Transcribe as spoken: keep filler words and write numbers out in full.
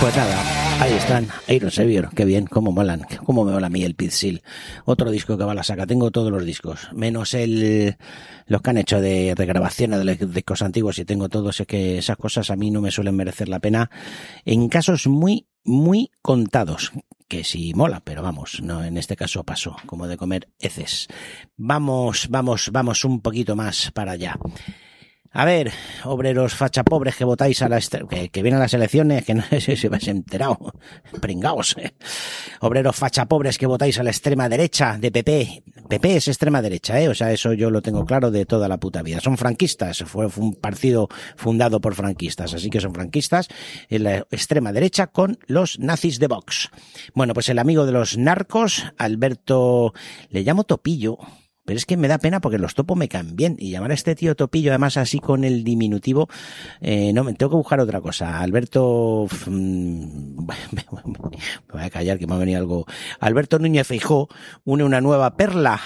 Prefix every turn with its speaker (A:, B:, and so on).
A: Pues nada, ahí están, Iron Savior, qué bien, cómo molan, cómo me mola a mí el Pitsil. Otro disco que va a la saca, tengo todos los discos, menos el los que han hecho de regrabaciones de los discos antiguos y tengo todos, es que esas cosas a mí no me suelen merecer la pena en casos muy, muy contados. Que sí mola, pero vamos, no, en este caso pasó, como de comer heces. Vamos, vamos, vamos un poquito más para allá. A ver, obreros fachapobres que votáis a la est- que, que vienen las elecciones, que no sé si vais enterado, pringaos. Eh. Obreros fachapobres que votáis a la extrema derecha de P P. P P es extrema derecha, eh, o sea, eso yo lo tengo claro de toda la puta vida. Son franquistas, fue, fue un partido fundado por franquistas, así que son franquistas en la extrema derecha con los nazis de Vox. Bueno, pues el amigo de los narcos, Alberto, le llamo Topillo. Pero es que me da pena porque los topos me caen bien. Y llamar a este tío Topillo, además así con el diminutivo, eh, no, me tengo que buscar otra cosa. Alberto, mmm, me voy a callar que me ha venido algo. Alberto Núñez Feijóo une una nueva perla